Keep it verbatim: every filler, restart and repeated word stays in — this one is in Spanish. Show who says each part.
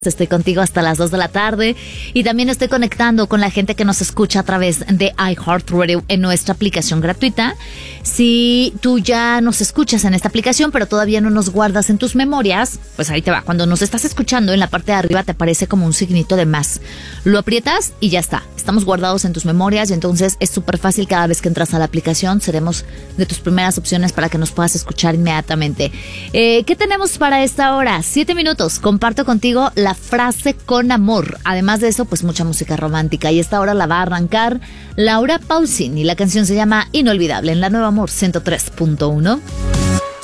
Speaker 1: Estoy contigo hasta las dos de la tarde y también estoy conectando con la gente que nos escucha a través de iHeartRadio en nuestra aplicación gratuita. Si tú ya nos escuchas en esta aplicación pero todavía no nos guardas en tus memorias, pues ahí te va. Cuando nos estás escuchando, en la parte de arriba te aparece como un signito de más. Lo aprietas y ya está. Estamos guardados en tus memorias y entonces es súper fácil. Cada vez que entras a la aplicación seremos de tus primeras opciones para que nos puedas escuchar inmediatamente. Eh, ¿Qué tenemos para esta hora? Siete minutos. Comparto contigo la frase con amor. Además de eso, pues mucha música romántica. Y esta hora la va a arrancar Laura Pausini. La canción se llama Inolvidable en La Nueva Amor ciento tres punto uno.